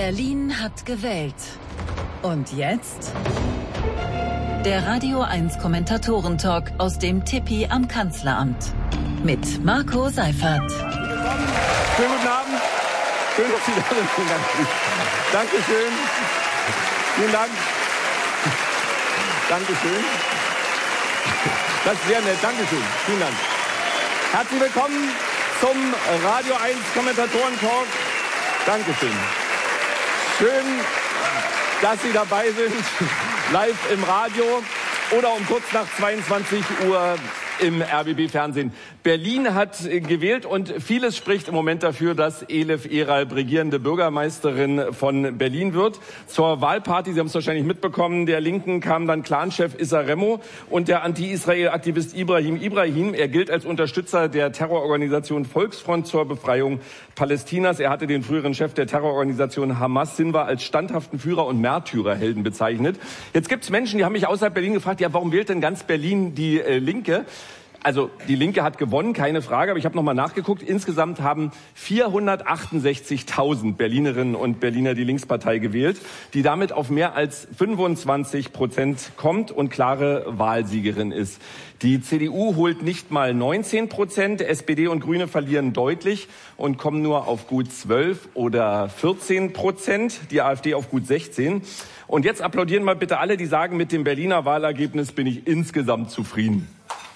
Berlin hat gewählt. Und jetzt? Der Radio 1 Kommentatoren-Talk aus dem Tippi am Kanzleramt. Mit Marco Seifert. Schönen guten Abend. Schön, dass Sie da sind. Dankeschön. Vielen Dank. Dankeschön. Das ist sehr nett. Dankeschön. Vielen Dank. Herzlich willkommen zum Radio 1 Kommentatoren-Talk. Dankeschön. Schön, dass Sie dabei sind, live im Radio oder um kurz nach 22 Uhr im RBB-Fernsehen. Berlin hat gewählt und vieles spricht im Moment dafür, dass Elif Eral regierende Bürgermeisterin von Berlin wird. Zur Wahlparty, Sie haben es wahrscheinlich mitbekommen, der Linken kam dann Clanchef Issa Remo und der Anti-Israel-Aktivist Ibrahim Ibrahim. Er gilt als Unterstützer der Terrororganisation Volksfront zur Befreiung Palästinas. Er hatte den früheren Chef der Terrororganisation Hamas, Sinwar, als standhaften Führer und Märtyrerhelden bezeichnet. Jetzt gibt es Menschen, die haben mich außerhalb Berlin gefragt, ja, warum wählt denn ganz Berlin die Linke? Also die Linke hat gewonnen, keine Frage, aber ich habe noch mal nachgeguckt. Insgesamt haben 468.000 Berlinerinnen und Berliner die Linkspartei gewählt, die damit auf mehr als 25% kommt und klare Wahlsiegerin ist. Die CDU holt nicht mal 19%, SPD und Grüne verlieren deutlich und kommen nur auf gut 12 oder 14%, die AfD auf gut 16%. Und jetzt applaudieren mal bitte alle, die sagen, mit dem Berliner Wahlergebnis bin ich insgesamt zufrieden.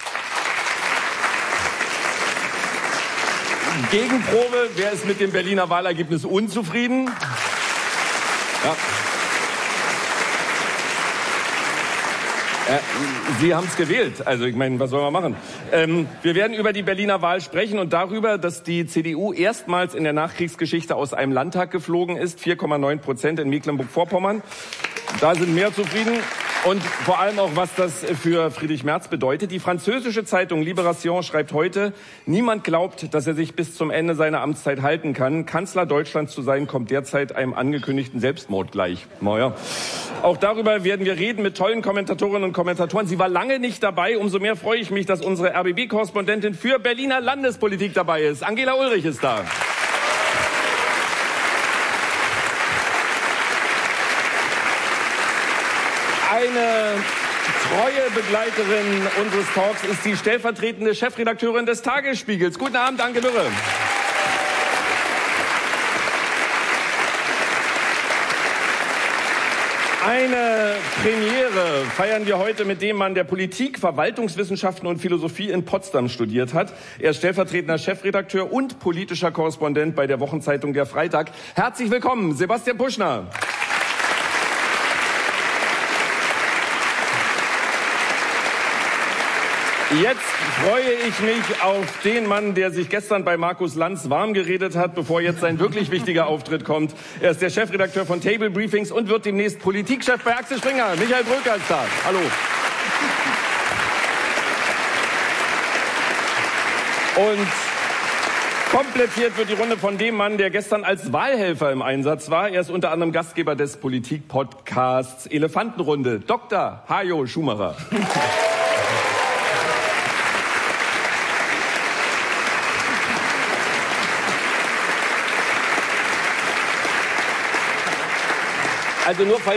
Gegenprobe, wer ist mit dem Berliner Wahlergebnis unzufrieden? Ja. Sie haben es gewählt, also ich meine, was soll man machen? Wir werden über die Berliner Wahl sprechen und darüber, dass die CDU erstmals in der Nachkriegsgeschichte aus einem Landtag geflogen ist, 4,9% in Mecklenburg-Vorpommern. Da sind mehr zufrieden. Und vor allem auch, was das für Friedrich Merz bedeutet. Die französische Zeitung Libération schreibt heute, niemand glaubt, dass er sich bis zum Ende seiner Amtszeit halten kann. Kanzler Deutschlands zu sein, kommt derzeit einem angekündigten Selbstmord gleich. Naja. Auch darüber werden wir reden mit tollen Kommentatorinnen und Kommentatoren. Sie war lange nicht dabei. Umso mehr freue ich mich, dass unsere RBB-Korrespondentin für Berliner Landespolitik dabei ist. Angela Ulrich ist da. Eine treue Begleiterin unseres Talks ist die stellvertretende Chefredakteurin des Tagesspiegels. Guten Abend, Anke Dürre. Eine Premiere feiern wir heute mit dem Mann, der Politik, Verwaltungswissenschaften und Philosophie in Potsdam studiert hat. Er ist stellvertretender Chefredakteur und politischer Korrespondent bei der Wochenzeitung Der Freitag. Herzlich willkommen, Sebastian Puschner. Jetzt freue ich mich auf den Mann, der sich gestern bei Markus Lanz warm geredet hat, bevor jetzt sein wirklich wichtiger Auftritt kommt. Er ist der Chefredakteur von Table Briefings und wird demnächst Politikchef bei Axel Springer. Michael Bröker ist da. Hallo. Und komplettiert wird die Runde von dem Mann, der gestern als Wahlhelfer im Einsatz war. Er ist unter anderem Gastgeber des Politik-Podcasts Elefantenrunde, Dr. Hajo Schumacher. Also nur falls